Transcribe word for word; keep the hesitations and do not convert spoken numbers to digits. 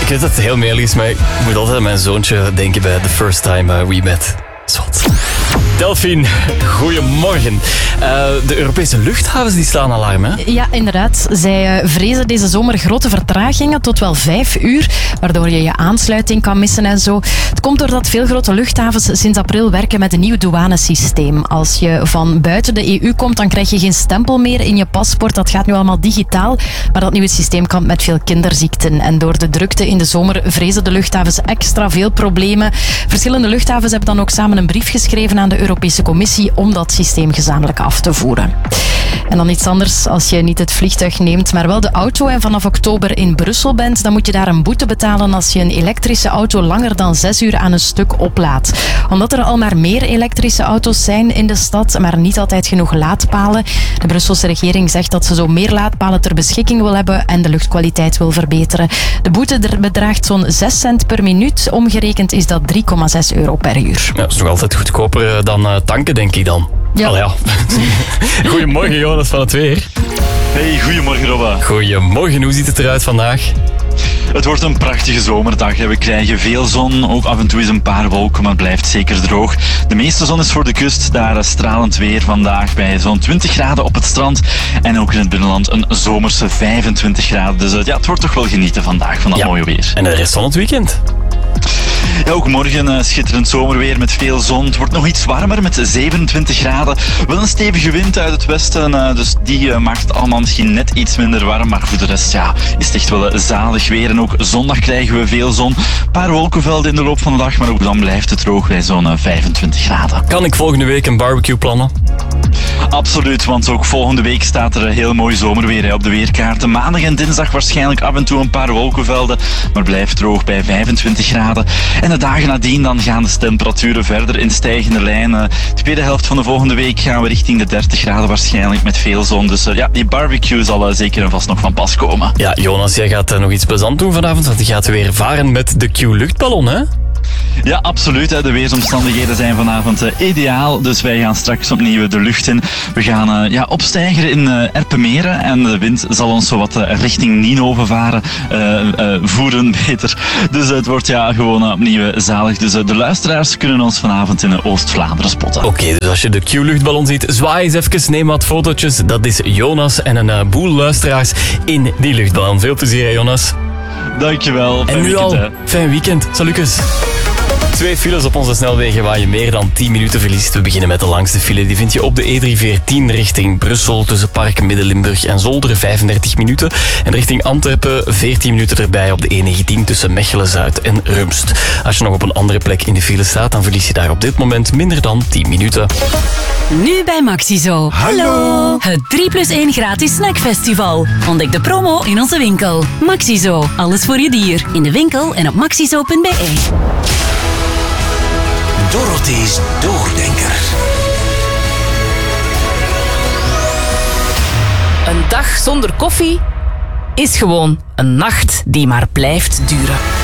ik weet dat het heel melig is, maar ik moet altijd aan mijn zoontje denken bij The First Time We Met. Zot. Delphine, goedemorgen. Uh, de Europese luchthavens die slaan alarm, hè? Ja, inderdaad. Zij uh, vrezen deze zomer grote vertragingen, tot wel vijf uur, waardoor je je aansluiting kan missen en zo. Het komt doordat veel grote luchthavens sinds april werken met een nieuw douanesysteem. Als je van buiten de E U komt, dan krijg je geen stempel meer in je paspoort. Dat gaat nu allemaal digitaal, maar dat nieuwe systeem kampt met veel kinderziekten. En door de drukte in de zomer vrezen de luchthavens extra veel problemen. Verschillende luchthavens hebben dan ook samen een brief geschreven aan de Europese Commissie om dat systeem gezamenlijk af te voeren. En dan iets anders, als je niet het vliegtuig neemt, maar wel de auto en vanaf oktober in Brussel bent, dan moet je daar een boete betalen als je een elektrische auto langer dan zes uur aan een stuk oplaadt. Omdat er al maar meer elektrische auto's zijn in de stad, maar niet altijd genoeg laadpalen. De Brusselse regering zegt dat ze zo meer laadpalen ter beschikking wil hebben en de luchtkwaliteit wil verbeteren. De boete bedraagt zo'n zes cent per minuut. Omgerekend is dat drie komma zes euro per uur. Ja, dat is nog altijd goedkoper dan uh, tanken, denk ik dan. Ja. Allee, ja. Goedemorgen, Jonas van het Weer. Hey, goedemorgen, Robba. Goedemorgen, hoe ziet het eruit vandaag? Het wordt een prachtige zomerdag. We krijgen veel zon, ook af en toe is een paar wolken, maar het blijft zeker droog. De meeste zon is voor de kust, daar stralend weer vandaag bij zo'n twintig graden op het strand. En ook in het binnenland een zomerse vijfentwintig graden. Dus ja, het wordt toch wel genieten vandaag van dat ja. mooie weer. En de rest van het weekend? Ja, ook morgen uh, schitterend zomerweer met veel zon. Het wordt nog iets warmer met zevenentwintig graden. Wel een stevige wind uit het westen, uh, dus die uh, maakt het allemaal misschien net iets minder warm. Maar voor de rest ja, is het echt wel uh, zalig weer. En ook zondag krijgen we veel zon. Een paar wolkenvelden in de loop van de dag, maar ook dan blijft het droog bij zo'n uh, vijfentwintig graden. Kan ik volgende week een barbecue plannen? Absoluut, want ook volgende week staat er heel mooi zomerweer hè, op de weerkaarten. Maandag en dinsdag waarschijnlijk af en toe een paar wolkenvelden, maar blijft droog bij vijfentwintig graden. En de dagen nadien dan gaan de temperaturen verder in stijgende lijn. De tweede helft van de volgende week gaan we richting de dertig graden waarschijnlijk met veel zon. Dus uh, ja, die barbecue zal uh, zeker en vast nog van pas komen. Ja, Jonas, jij gaat uh, nog iets plezant doen vanavond, want je gaat weer varen met de Q-luchtballon, hè? Ja, absoluut. Hè. De weersomstandigheden zijn vanavond uh, ideaal. Dus wij gaan straks opnieuw de lucht in. We gaan uh, ja, opstijgen in uh, Erpenmeren. En de wind zal ons zo wat uh, richting Nienhoven varen. Uh, uh, voeren beter. Dus uh, het wordt ja, gewoon uh, opnieuw zalig. Dus uh, de luisteraars kunnen ons vanavond in uh, Oost-Vlaanderen spotten. Oké, okay, dus als je de Q-luchtballon ziet, zwaai eens even, neem wat fotootjes. Dat is Jonas en een uh, boel luisteraars in die luchtballon. Veel plezier, hè, Jonas. Dankjewel. En nu weekend, al, hè. fijn weekend. Salutjes. Twee files op onze snelwegen waar je meer dan tien minuten verliest. We beginnen met de langste file. Die vind je op de E drie veertien richting Brussel tussen Park Midden-Limburg en Zolder, vijfendertig minuten. En richting Antwerpen veertien minuten erbij op de E negentien tussen Mechelen-Zuid en Rumst. Als je nog op een andere plek in de file staat, dan verlies je daar op dit moment minder dan tien minuten. Nu bij Maxizo. Hallo! Het drie plus één gratis snackfestival. Ontdek de promo in onze winkel. Maxizo, alles voor je dier. In de winkel en op maxizo punt b e. Dorothy's Doordenker. Een dag zonder koffie is gewoon een nacht die maar blijft duren.